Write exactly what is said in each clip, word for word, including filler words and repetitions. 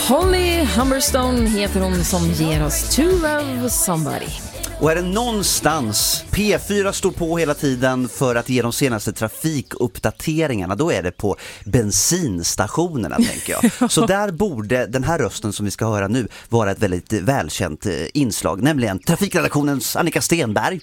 Holly Humberstone heter hon som ger oss To Love Somebody. Och är det någonstans P fyra står på hela tiden för att ge de senaste trafikuppdateringarna, då är det på bensinstationerna, tänker jag. Så där borde den här rösten som vi ska höra nu vara ett väldigt välkänt inslag, nämligen trafikredaktionens Annika Stenberg.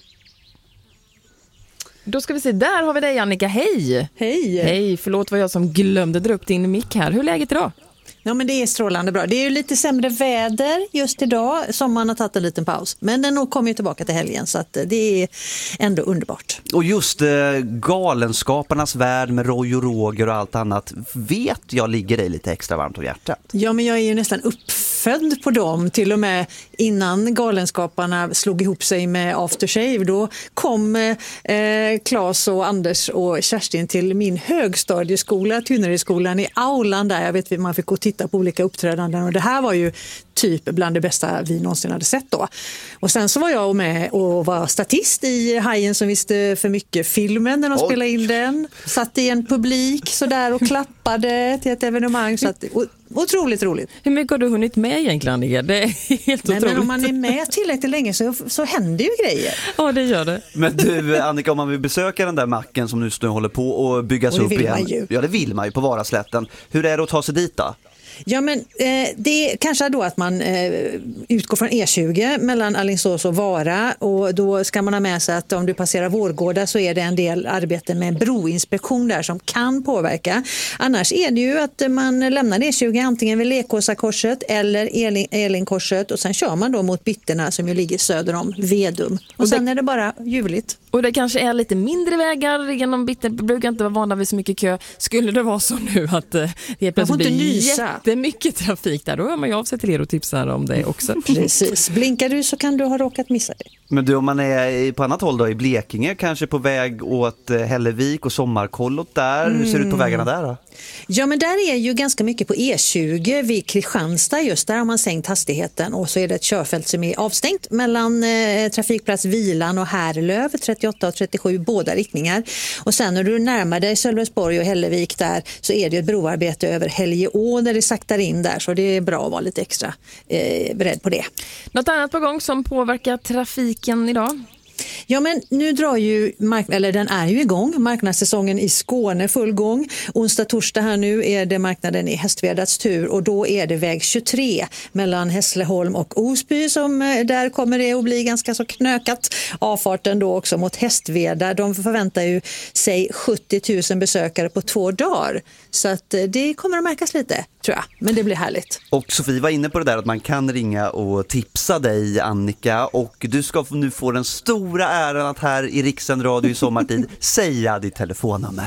Då ska vi se, där har vi dig Annika, hej! Hej! Hej, förlåt var jag som glömde dra upp din mick här. Hur är läget idag? Ja, men det är strålande bra. Det är ju lite sämre väder just idag som man har tagit en liten paus. Men den kommer ju tillbaka till helgen så att det är ändå underbart. Och just eh, Galenskaparnas värld med Roy och Roger och allt annat vet jag ligger dig lite extra varmt om hjärtat. Ja, men jag är ju nästan uppfödd på dem. Till och med innan Galenskaparna slog ihop sig med Aftershave, då kom eh, Claes och Anders och Kerstin till min högstadieskola, Tynneredsskolan i aulan där. Jag vet att man fick gå och titta på olika uppträdanden och det här var ju typ bland det bästa vi någonsin hade sett då. Och sen så var jag med och var statist i Hajen som visste för mycket filmen när de Oj. spelade in den. Satt i en publik så där och klappade till ett evenemang. Så att, otroligt roligt. Hur mycket har du hunnit med egentligen, Annika? Det är helt Nej, otroligt. Men om man är med tillräckligt länge så, så händer ju grejer. Ja, det gör det. Men du Annika, om man vill besöka den där macken som nu står håller på och byggas upp igen. Ja, det vill man ju på Varaslätten. Hur är det att ta sig dit då? Ja, men eh, det är kanske då att man eh, utgår från E tjugo mellan Alingsås och Vara, och då ska man ha med sig att om du passerar Vårgårda så är det en del arbete med broinspektion där som kan påverka. Annars är det ju att man lämnar E tjugo antingen vid Lekåsakorset eller Elin, Elinkorset och sen kör man då mot Bytterna som ju ligger söder om Vedum. Och, och sen det, är det bara ljuvligt. Och det kanske är lite mindre vägar genom Bytterna, det brukar inte vara vana vid så mycket kö. Skulle det vara så nu att det är plötsligt blir det är mycket trafik där, då hör man ju av sig till er och tipsar om det också. Precis. Blinkar du så kan du ha råkat missa det. Men du, om man är på annat håll då, i Blekinge, kanske på väg åt Hällevik och Sommarkollot där, hur ser det ut på vägarna där då? Ja, men där är ju ganska mycket på E tjugo vid Kristianstad, just där har man sänkt hastigheten och så är det ett körfält som är avstängt mellan eh, trafikplats Vilan och Härlöv, trettioåtta och trettiosju, båda riktningar. Och sen när du närmar dig Sölvesborg och Hällevik där så är det ett broarbete över Helgeå där det saktar in där, så det är bra att vara lite extra eh, beredd på det. Något annat på gång som påverkar trafiken idag? Ja, men nu drar ju, mark- eller den är ju igång, marknadssäsongen i Skåne full gång. Onsdag, torsdag här nu är det marknaden i Hästvedats tur och då är det väg tjugotre mellan Hässleholm och Osby som där kommer det att bli ganska så knökat. Avfarten då också mot Hästveda, de förväntar ju sig sjuttio tusen besökare på två dagar. Så att det kommer att märkas lite, tror jag, men det blir härligt. Och Sofie var inne på det där att man kan ringa och tipsa dig, Annika, och du ska nu få den stora äran att här i Rikssänd Radio i sommartid säga ditt telefonnummer.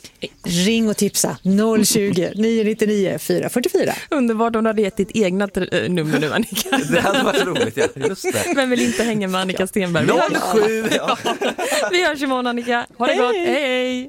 Ring och tipsa noll tjugo, nio nio nio, fyra fyra fyra. Underbart om du hade gett ditt egna t- nummer nu, Annika. Det hade varit roligt, ja. Just det. Men vill inte hänga med Annika Stenberg. noll sju, ja. Vi hörs imorgon, Annika. Ha det hej. gott. Hej, hej.